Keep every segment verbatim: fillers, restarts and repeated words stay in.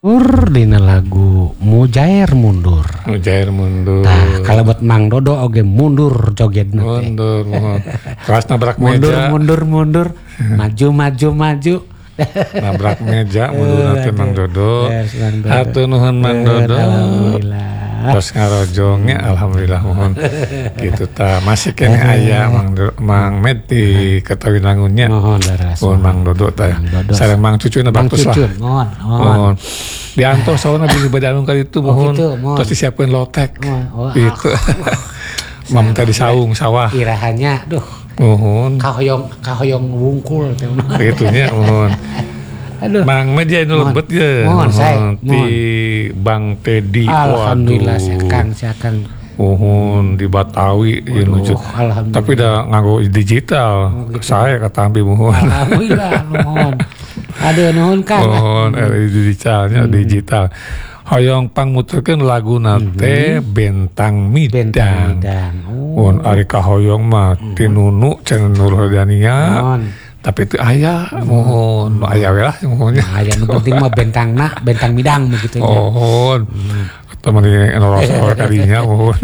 Mundur dina lagu Mujair mundur. Mujair mundur. Nah, kalau buat Mang Dodo oge mundur jogetna. Mundur, mundur. Kelas nabrak mundur, meja. Mundur, mundur, maju, maju, maju. Nabrak meja, mundur nanti Mang Dodo. Yes, Hatur nuhun Mang Dodo. Alhamdulillah. Terus ngarojongnya alhamdulillah mohon. Gitu ta. Masih kene aya Mang Do, Mang Med di Kertawinangunnya. Mohon daras. Mohon Mang Dodo ta. Sareng Mang Cucuna bagus lah. Mohon, mohon. Diantos sauna beli badalung kali itu mohon. Terus disiapkeun lotek. Gitu. Mam tadi saung sawah. Irahannya duh. Mohon. Kahoyong kahoyong wungkul teh. Itunya mohon. Aduh. Bang Media itu lembut ya. Mohon saya. Di Bang Teddy. Alhamdulillah siakan siakan. Mohon di Batawi ya nuju. Tapi udah nganggo digital. Oh, gitu. Saya kata ambil mohon. Alhamdulillah mohon. Aduh nuhun Kang. Mohon eh, digitalnya hmm. digital. Hoyong pangmuterkeun lagu nate mm-hmm. Bentang Midang. Bentang Midang. Oh. Mohon ari kahoyong mah mm-hmm. Tinunu cenah Nurhadania. Tapi itu ayah mohon hmm. ayah lah mohonnya. Nah, yang penting mah bentangna, bentang midang begitu ya. Mohon. Teman ini nolos kalinya mohon.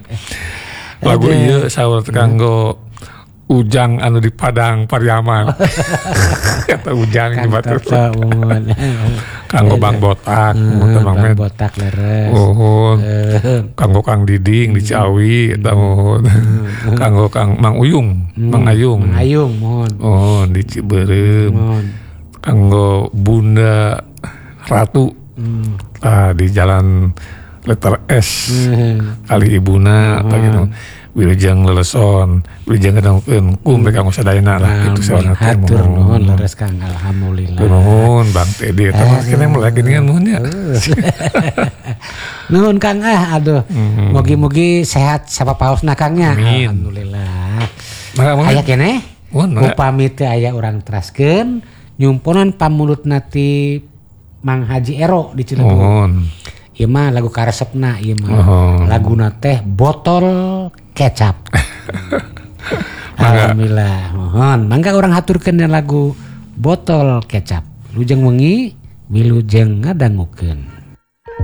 Lagu ieu saur kanggo Ujang anu di Padang Pariaman. Kata Ujang di Batu. Kanggo Bang Botak, mohon Bang Med. Botak leres. Mohon. Kanggo Kang Diding di Ciawi eta mohon. Kanggo Kang Mang Uyung, Mang Ayung. Mang Ayung mohon. Mohon di Ciberem. Mohon. Kanggo Bunda Ratu. Hmm. Ah, di jalan letter S. Hmm. Kali ibuna hmm. gitu. Wilujeng leleson, wilujeng kadangkeun kum mereka ngos sadayana lah kitu sawana teh. Hatur nuhun leres Kang alhamdulillah. Nuhun Bang Teddy eta mah kene mulai geuningan nuhun nya. Nuhun Kang ah aduh. Mm-hmm. Mugi-mugi sehat sapapaosna Kangnya. Alhamdulillah. Aya keneh? Upami teh aya urang teraskeun nyumponan pamulutna ti Mang Haji Ero di Cilegon. Nuhun. Ieu mah lagu karesepna ieu mah. Oh. Laguna teh Botol Kecap. Alhamdulillah. Mohon mangga urang haturkeun lagu Botol Kecap. Lujeng wengi wilujeng ngadangukeun.